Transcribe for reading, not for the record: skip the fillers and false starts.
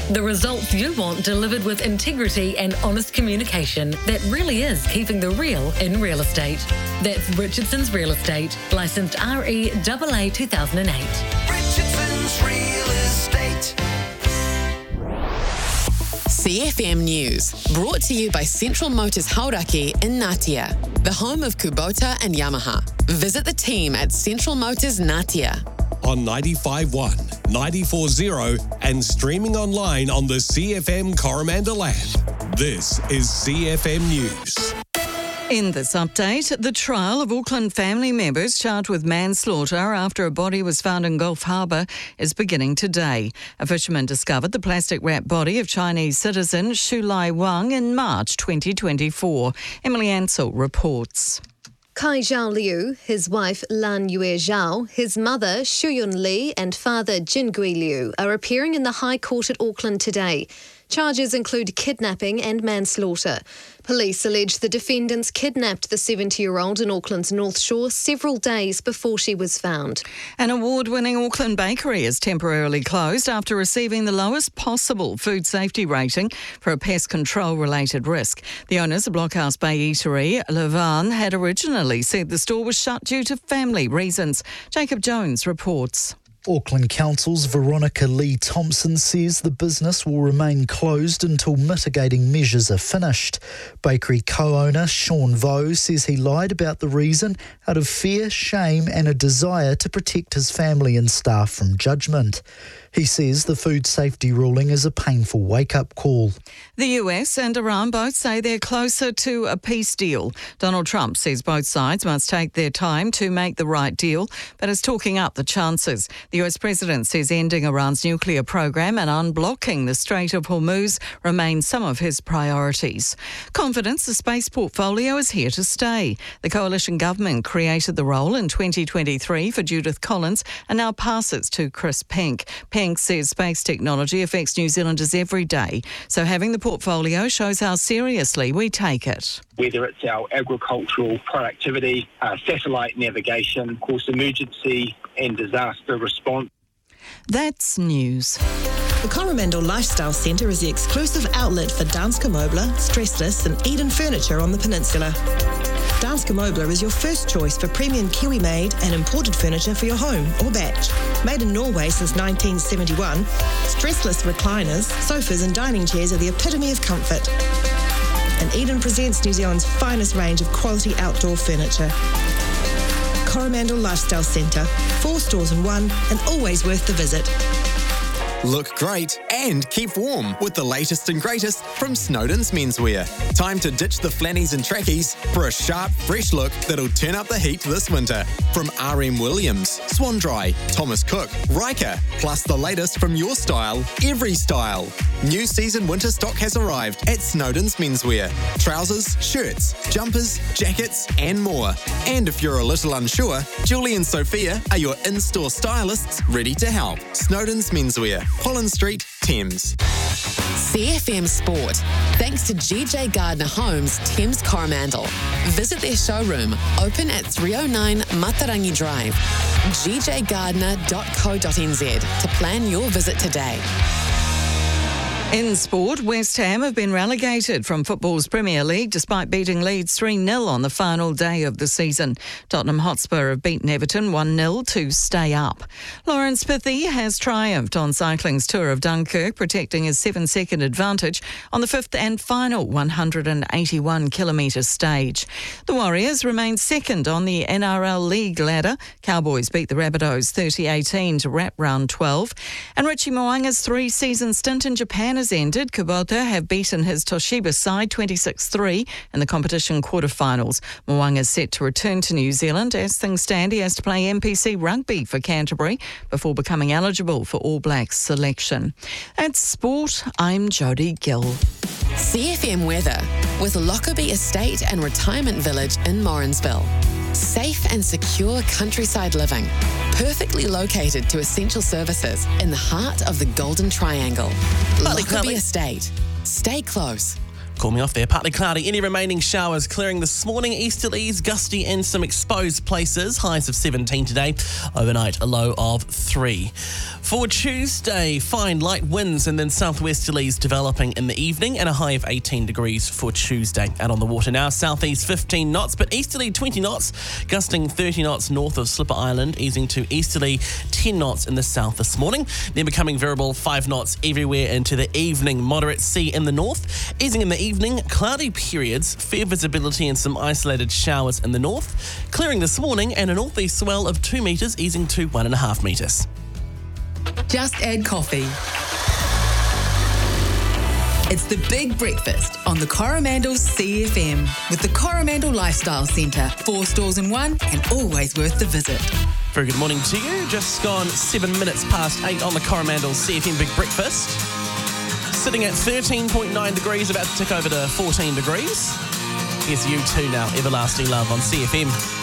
The results you want delivered with integrity and honest communication that really is keeping the real in real estate. That's Richardson's Real Estate, licensed REAA 2008. Richardson's Real Estate. CFM News, brought to you by Central Motors Hauraki in Ngatea, the home of Kubota and Yamaha. Visit the team at Central Motors Ngatea. On 95.1, 94.0 and streaming online on the CFM Coromandel app. This is CFM News. In this update, the trial of Auckland family members charged with manslaughter after a body was found in Gulf Harbour is beginning today. A fisherman discovered the plastic-wrapped body of Chinese citizen Xu Lai Wang in March 2024. Emily Ansell reports. Kai Zhao Liu, his wife Lan Yue Zhao, his mother Shuyun Li and father Jingui Liu are appearing in the High Court at Auckland today. Charges include kidnapping and manslaughter. Police allege the defendants kidnapped the 70-year-old in Auckland's North Shore several days before she was found. An award-winning Auckland bakery is temporarily closed after receiving the lowest possible food safety rating for a pest control-related risk. The owners of Blockhouse Bay Eatery, Levan, had originally said the store was shut due to family reasons. Jacob Jones reports. Auckland Council's Veronica Lee Thompson says the business will remain closed until mitigating measures are finished. Bakery co-owner Sean Vo says he lied about the reason out of fear, shame and a desire to protect his family and staff from judgment. He says the food safety ruling is a painful wake-up call. The US and Iran both say they're closer to a peace deal. Donald Trump says both sides must take their time to make the right deal, but is talking up the chances. The US president says ending Iran's nuclear program and unblocking the Strait of Hormuz remain some of his priorities. Confidence the space portfolio is here to stay. The coalition government created the role in 2023 for Judith Collins and now passes to Chris Penk. Penk says space technology affects New Zealanders every day, so having the portfolio shows how seriously we take it. Whether it's our agricultural productivity, satellite navigation, of course emergency and disaster response. That's news. The Coromandel Lifestyle Centre is the exclusive outlet for Danske Møbler, Stressless and Eden Furniture on the peninsula. Danske Møbler is your first choice for premium Kiwi-made and imported furniture for your home or batch. Made in Norway since 1971, stressless recliners, sofas and dining chairs are the epitome of comfort. And Eden presents New Zealand's finest range of quality outdoor furniture. Coromandel Lifestyle Centre, 4 stores in one and always worth the visit. Look great and keep warm with the latest and greatest from Snowden's Menswear. Time to ditch the flannies and trackies for a sharp, fresh look that'll turn up the heat this winter. From RM Williams, Swan Dry, Thomas Cook, Riker, plus the latest from your style, every style. New season winter stock has arrived at Snowden's Menswear. Trousers, shirts, jumpers, jackets and more. And if you're a little unsure, Julie and Sophia are your in-store stylists ready to help. Snowden's Menswear, Collins Street, Thames. CFM Sport, thanks to GJ Gardner Homes, Thames Coromandel. Visit their showroom, open at 309 Matarangi Drive. gjgardner.co.nz to plan your visit today. In sport, West Ham have been relegated from football's Premier League despite beating Leeds 3-0 on the final day of the season. Tottenham Hotspur have beaten Everton 1-0 to stay up. Lawrence Pithy has triumphed on cycling's Tour of Dunkirk, protecting his 7-second advantage on the fifth and final 181-kilometre stage. The Warriors remain second on the NRL League ladder. Cowboys beat the Rabbitohs 30-18 to wrap round 12. And Richie Mo'unga's 3-season stint in Japan has ended. Kubota have beaten his Toshiba side 26-3 in the competition quarterfinals. Mo'unga is set to return to New Zealand. As things stand, he has to play NPC rugby for Canterbury before becoming eligible for All Blacks selection. At sport, I'm Jodie Gill. CFM weather with Lockerbie Estate and Retirement Village in Morrinsville. Safe and secure countryside living, perfectly located to essential services in the heart of the Golden Triangle. Lockerbie Estate. Stay close. Call me off there. Partly cloudy, any remaining showers clearing this morning. Easterlies, gusty and some exposed places. Highs of 17 today. Overnight, a low of 3. For Tuesday, fine light winds and then southwesterlies developing in the evening and a high of 18 degrees for Tuesday. Out on the water now, southeast 15 knots, but easterly 20 knots, gusting 30 knots north of Slipper Island, easing to easterly 10 knots in the south this morning. Then becoming variable 5 knots everywhere into the evening. Moderate sea in the north. Easing in the evening, cloudy periods, fair visibility and some isolated showers in the north. Clearing this morning and a northeast swell of 2 metres, easing to 1.5 metres. Just add coffee. It's the big breakfast on the Coromandel CFM with the Coromandel Lifestyle Centre. 4 stores in one and always worth the visit. Very good morning to you. Just gone 7 minutes past 8 on the Coromandel CFM Big Breakfast. Sitting at 13.9 degrees, about to tick over to 14 degrees. Here's U2 now, Everlasting Love on CFM.